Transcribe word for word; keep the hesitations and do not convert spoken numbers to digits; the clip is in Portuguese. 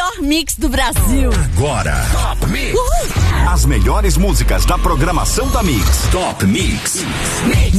melhor mix do Brasil. Agora, Top Mix. Uhul. As melhores músicas da programação da Mix. Top Mix. Mix.